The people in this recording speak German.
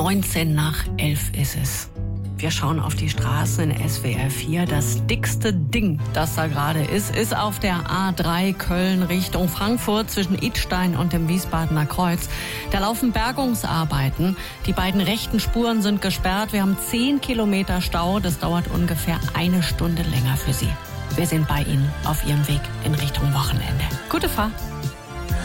11:19 ist es. Wir schauen auf die Straßen in SWR 4. Das dickste Ding, das da gerade ist auf der A3 Köln Richtung Frankfurt zwischen Idstein und dem Wiesbadener Kreuz. Da laufen Bergungsarbeiten. Die beiden rechten Spuren sind gesperrt. Wir haben 10 Kilometer Stau. Das dauert ungefähr 1 Stunde länger für Sie. Wir sind bei Ihnen auf Ihrem Weg in Richtung Wochenende. Gute Fahrt.